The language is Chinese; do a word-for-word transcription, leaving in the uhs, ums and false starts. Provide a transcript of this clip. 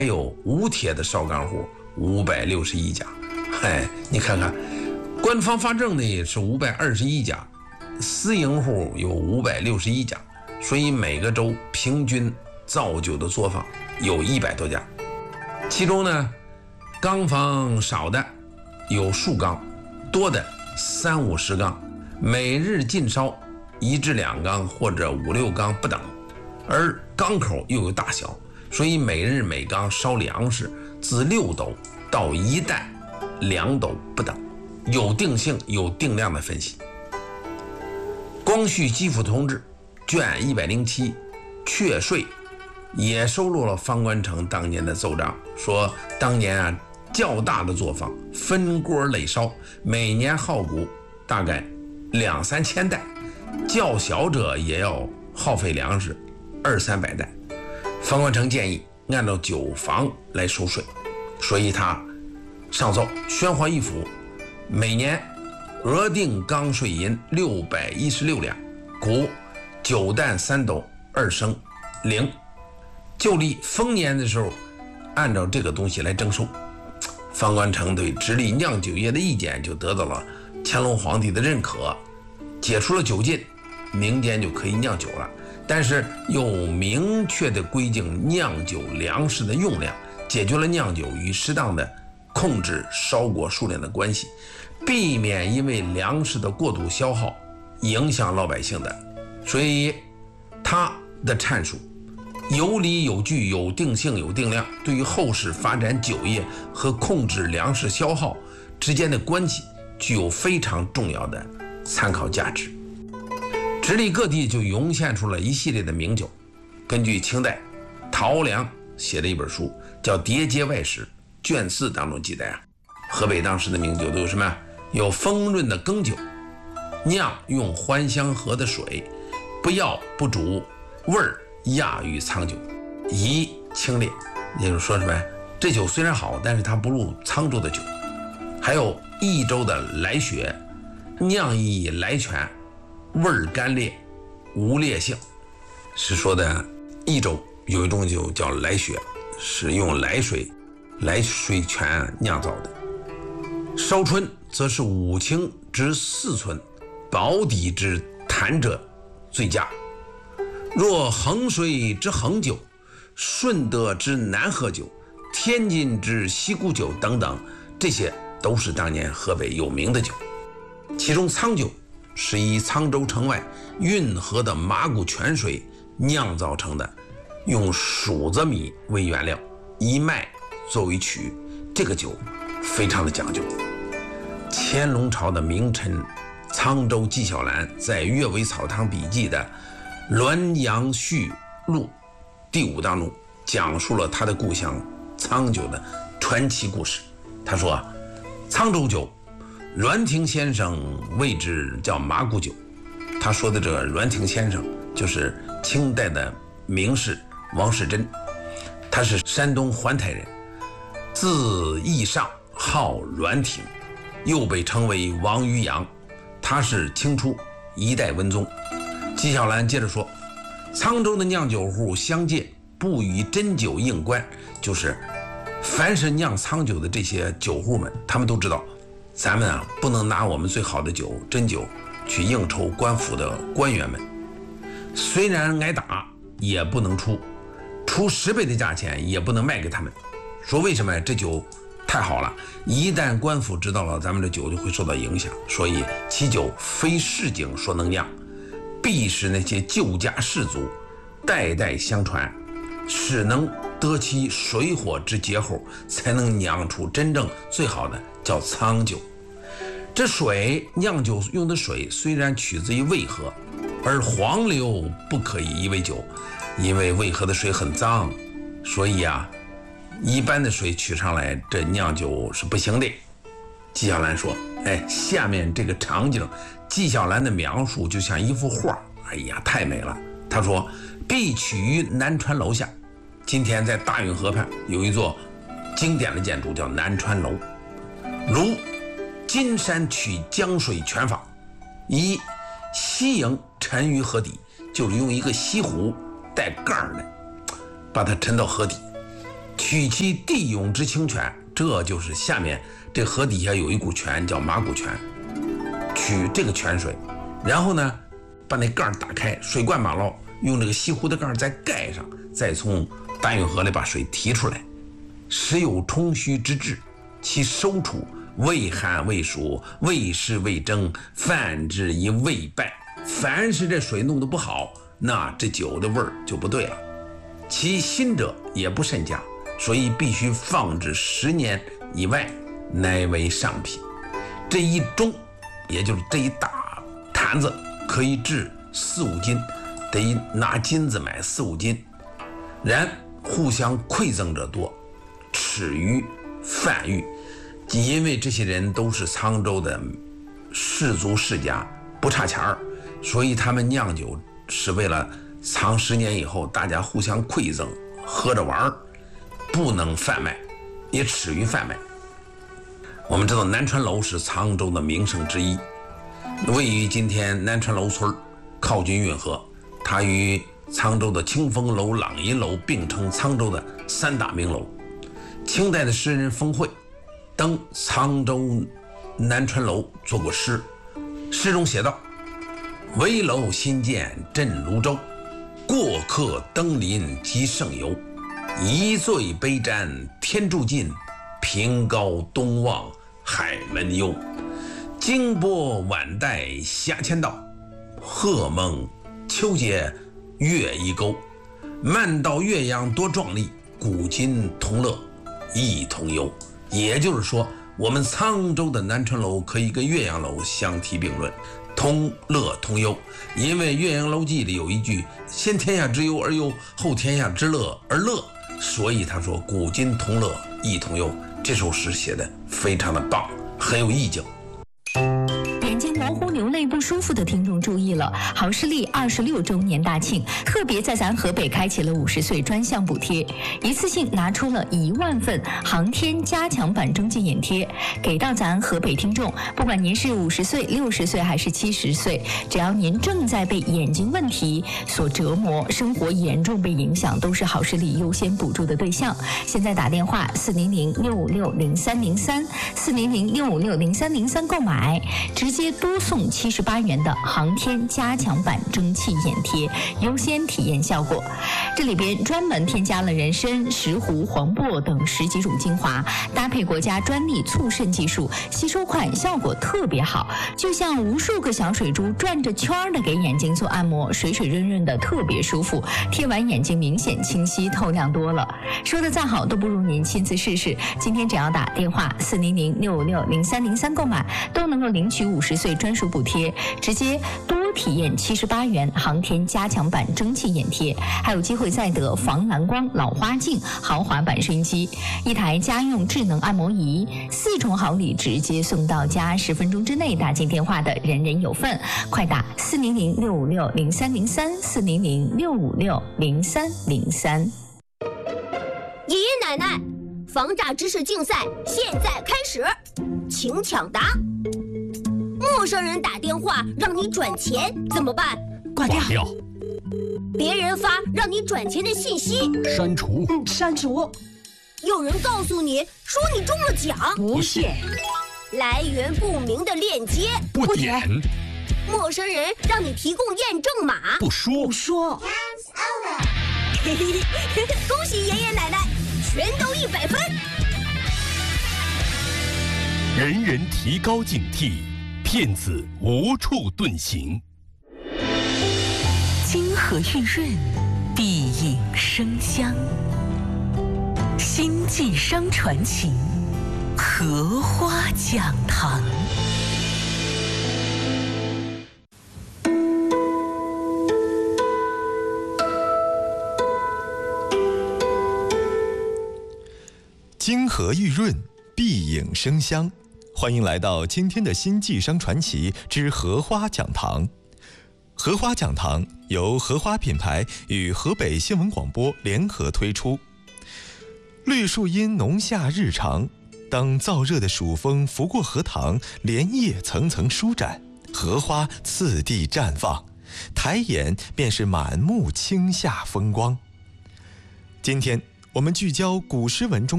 有无铁的烧干户五百六十一家。嗨，你看看，官方发证的是五百二十一家，私营户有五百六十一家，所以每个州平均造酒的作坊有一百多家。其中呢，缸房少的有数缸，多的三五十缸，每日进烧一至两缸或者五六缸不等，而缸口又有大小，所以每日每缸烧粮食自六斗到一担两斗不等，有定性有定量的分析。光绪基辅同志卷一百零七确税也收录了方官城当年的奏章，说当年啊较大的作坊分锅累烧，每年耗谷大概两三千担，较小者也要耗费粮食二三百担。方官城建议按照酒房来收税，所以他上奏宣华一府每年额定缸税银六百一十六两，谷九担三斗二升零，旧历丰年的时候按照这个东西来征收。方官城对直隶酿酒业的意见就得到了乾隆皇帝的认可，解除了酒禁，民间就可以酿酒了，但是又明确的规定酿酒粮食的用量，解决了酿酒与适当的控制烧果数量的关系，避免因为粮食的过度消耗影响老百姓的。所以他的阐述有理有据，有定性有定量，对于后世发展酒业和控制粮食消耗之间的关系具有非常重要的参考价值。直隶各地就涌现出了一系列的名酒。根据清代陶良写的一本书叫《叠街外史》卷四当中记载啊，河北当时的名酒都有什么？有丰润的羹酒，酿用还乡河的水，不药不煮，味儿亚于苍酒，宜清冽。也就是说什么？这酒虽然好，但是它不如沧州的酒。还有益州的来雪，酿以来泉，味儿干烈，无烈性。是说的益州有一种酒叫来雪，是用来水来水泉酿造的。烧春则是五清之四醇，保底之坛者最佳。若衡水之衡酒，顺德之南河酒，天津之西沽酒等等，这些都是当年河北有名的酒。其中沧酒是以沧州城外运河的麻古泉水酿造成的，用黍子米为原料，以麦作为曲，这个酒非常的讲究。乾隆朝的名臣沧州纪晓岚在《阅微草堂笔记》的《滦阳序录》第五当中讲述了他的故乡沧酒的传奇故事。他说沧州酒栾亭先生谓之叫麻古酒。他说的这个栾亭先生就是清代的名士王士祯，他是山东环台人，字义上，号栾亭，又被称为王渔阳，他是清初一代文宗。纪晓岚接着说，沧州的酿酒户相借不与真酒应官，就是凡是酿沧酒的这些酒户们，他们都知道咱们啊不能拿我们最好的酒真酒去应酬官府的官员们，虽然挨打也不能出出十倍的价钱，也不能卖给他们。说为什么？这酒太好了，一旦官府知道了咱们的酒就会受到影响，所以其酒非市井所能酿，必使那些旧家士族代代相传，使能得其水火之节后，才能酿出真正最好的叫沧酒。这水酿酒用的水虽然取自于渭河，而黄流不可以以为酒，因为渭河的水很脏，所以啊一般的水取上来这酿酒是不行的。纪晓岚说，哎，下面这个场景纪晓岚的描述就像一幅画，哎呀太美了。他说必取于南川楼下，今天在大运河畔有一座经典的建筑叫南川楼，如金山取江水泉法，以西营沉于河底，就是用一个西湖带盖儿的把它沉到河底， 取其地涌之清泉，这就是下面这河底下有一股泉叫马古泉，取这个泉水，然后呢把那盖打开，水灌满了，用这个西湖的盖再盖上，再从大运河里把水提出来，时有冲虚之志，其收处未寒未熟，未湿未蒸，泛之以未败。凡是这水弄得不好，那这酒的味儿就不对了。其新者也不甚佳，所以必须放置十年以外，乃为上品。这一盅，也就是这一大坛子，可以制四五斤，得拿金子买四五斤。然互相馈赠者多，耻于贩誉。因为这些人都是沧州的士族世家，不差钱儿，所以他们酿酒是为了藏十年以后大家互相馈赠，喝着玩儿，不能贩卖，也耻于贩卖。我们知道南川楼是沧州的名胜之一，位于今天南川楼村，靠近运河，它与沧州的清风楼、朗银楼并称沧州的三大名楼。清代的诗人封慧登沧州南川楼作过诗，诗中写道：危楼新建镇泸州，过客登临即盛游，一醉杯沾天柱近，平高东望海门幽。惊波晚带峡千道，鹤梦秋节月一钩。漫道岳阳多壮丽，古今同乐一同游。也就是说，我们沧州的南川楼可以跟岳阳楼相提并论，同乐同忧。因为《岳阳楼记》里有一句“先天下之忧而忧，后天下之乐而乐”，所以他说古今同乐一同忧。这首诗写的非常的棒，很有意境。 眼睛模糊流泪不舒服的听众注意了，好视力二十六周年大庆，特别在咱河北开启了五十岁专项补贴，一次性拿出了一万份航天加强版蒸汽眼贴，给到咱河北听众。不管您是五十岁、六十岁还是七十岁，只要您正在被眼睛问题所折磨，生活严重被影响，都是好视力优先补助的对象。现在打电话四零零六五六零三零三四零零六五六零三零三购买，直接多送七十八元的航天加强版蒸汽眼贴，优先体验效果。这里边专门添加了人参、石斛、黄柏等十几种精华，搭配国家专利促渗技术，吸收快，效果特别好，就像无数个小水珠转着圈的给眼睛做按摩，水水润润的，特别舒服。贴完眼睛明显清晰透亮多了。说的再好都不如您亲自试试。今天只要打电话四零零六五六零三零三购买，都能够领取五十岁专属补贴，直接多体验七十八元航天加强版蒸汽眼贴，还有机会再得防蓝光老花镜豪华版收音机，一台家用智能按摩仪，四重好礼直接送到家，十分钟之内打进电话的人人有份。快打四零零六五六零三零三四零零六五六零三零三。 爷爷奶奶，防诈知识竞赛现在开始，请抢答。陌生人打电话让你转钱怎么办？ 挂掉。掉别人发让你转钱的信息， 删除。 嗯，删除。 有人告诉你说你中了奖， 不信。 来源不明的链接， 不点。 陌生人让你提供验证码， 不说。 不说。 嘿嘿嘿，恭喜爷爷奶奶，全都一百分。 人人提高警惕，骗子无处遁形。 金河玉润，碧影生香。星际商传情，荷花讲堂。 金河玉润，碧影生香。欢迎来到今天的星际商传奇之荷花讲堂。荷花讲堂由荷花品牌与河北新闻广播联合推出。绿树荫浓夏日长，当燥热的暑风拂过荷塘，莲叶层层舒展，荷花次第绽放，抬眼便是满目青夏风光。今天我们聚焦古诗文中